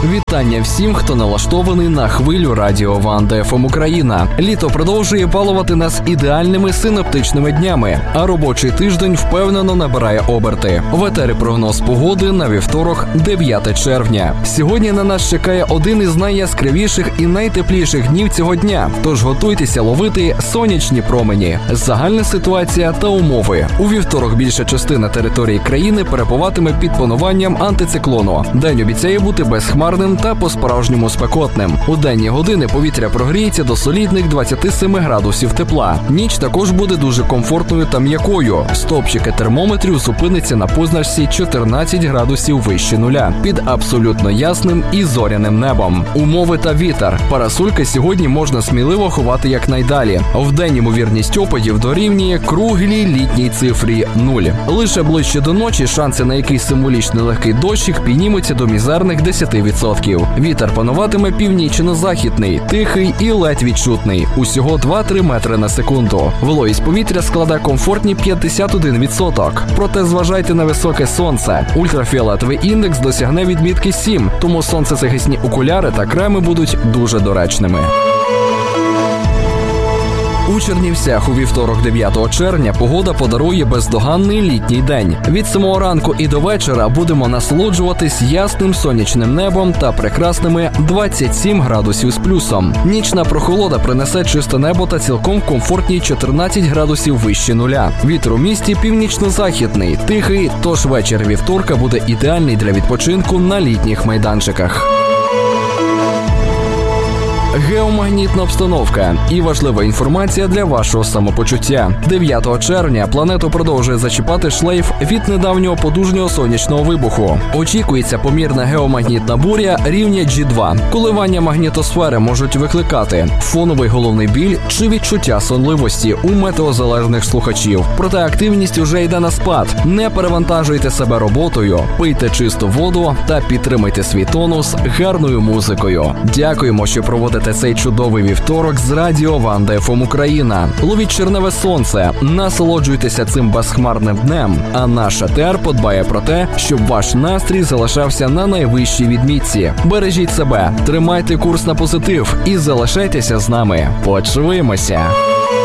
Вітання всім, хто налаштований на хвилю радіо Ванда ФМ Україна. Літо продовжує балувати нас ідеальними синоптичними днями, а робочий тиждень впевнено набирає оберти. В етері прогноз погоди на вівторок, 9 червня. Сьогодні на нас чекає один із найяскравіших і найтепліших днів цього дня, тож готуйтеся ловити сонячні промені. Загальна ситуація та умови. У вівторок більша частина території країни перебуватиме під пануванням антициклону. День обіцяє бути безхмарним та по-справжньому спекотним. У денні години повітря прогріється до солідних 27 градусів тепла. Ніч також буде дуже комфортною та м'якою. Стовпчики термометрів зупиниться на позначці 14 градусів вище нуля, під абсолютно ясним і зоряним небом. Умови та вітер. Парасольки сьогодні можна сміливо ховати якнайдалі. Вдень ймовірність опадів дорівнює круглій літній цифрі 0. Лише ближче до ночі шанси на якийсь символічний легкий дощик піднімуться до мізерних 10%. Вітер пануватиме північно-західний, тихий і ледь відчутний. Усього 2-3 метри на секунду. Вологість повітря складає комфортні 51%. Проте зважайте на високе сонце. Ультрафіолетовий індекс досягне відмітки 7, тому сонцезахисні окуляри та креми будуть дуже доречними. У Чернівцях у вівторок 9 червня погода подарує бездоганний літній день. Від самого ранку і до вечора будемо насолоджуватись ясним сонячним небом та прекрасними 27 градусів з плюсом. Нічна прохолода принесе чисте небо та цілком комфортні 14 градусів вище нуля. Вітер у місті північно-західний, тихий, тож вечір вівторка буде ідеальний для відпочинку на літніх майданчиках. Геомагнітна обстановка і важлива інформація для вашого самопочуття. 9 червня планету продовжує зачіпати шлейф від недавнього потужного сонячного вибуху. Очікується помірна геомагнітна буря рівня G2. Коливання магнітосфери можуть викликати фоновий головний біль чи відчуття сонливості у метеозалежних слухачів. Проте активність уже йде на спад. Не перевантажуйте себе роботою, пийте чисту воду та підтримайте свій тонус гарною музикою. Дякуємо, що проводите цей чудовий вівторок з радіо Ванда ФМ Україна. Ловіть черневе сонце, насолоджуйтеся цим безхмарним днем, а наш АТР подбає про те, щоб ваш настрій залишався на найвищій відмітці. Бережіть себе, тримайте курс на позитив і залишайтеся з нами. Почуємося!